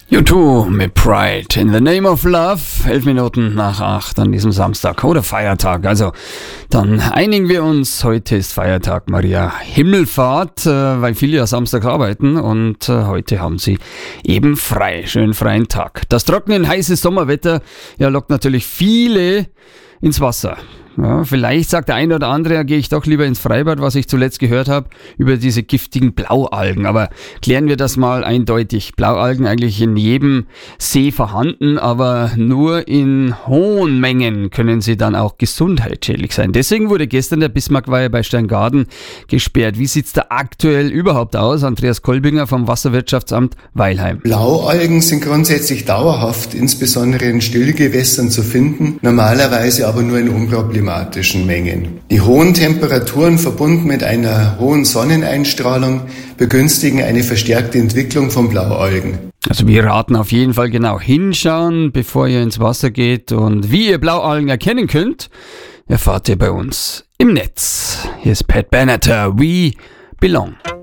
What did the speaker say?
U2 mit Pride in the Name of Love, 11 Minuten nach 8 an diesem Samstag oder Feiertag. Also dann einigen wir uns, heute ist Feiertag Maria Himmelfahrt, weil viele ja samstags arbeiten und heute haben sie eben frei, schön freien Tag. Das trockene, heiße Sommerwetter lockt natürlich viele ins Wasser. Ja, vielleicht sagt der eine oder andere, ja, gehe ich doch lieber ins Freibad, was ich zuletzt gehört habe, über diese giftigen Blaualgen. Aber klären wir das mal eindeutig. Blaualgen eigentlich in jedem See vorhanden, aber nur in hohen Mengen können sie dann auch gesundheitsschädlich sein. Deswegen wurde gestern der Bismarckweiher bei Steingaden gesperrt. Wie sieht's da aktuell überhaupt aus? Andreas Kolbinger vom Wasserwirtschaftsamt Weilheim. Blaualgen sind grundsätzlich dauerhaft, insbesondere in Stillgewässern zu finden, normalerweise aber nur in unproblematischen Mengen. Die hohen Temperaturen verbunden mit einer hohen Sonneneinstrahlung begünstigen eine verstärkte Entwicklung von Blaualgen. Also wir raten auf jeden Fall genau hinschauen, bevor ihr ins Wasser geht. Und wie ihr Blaualgen erkennen könnt, erfahrt ihr bei uns im Netz. Hier ist Pat Benatar, We Belong.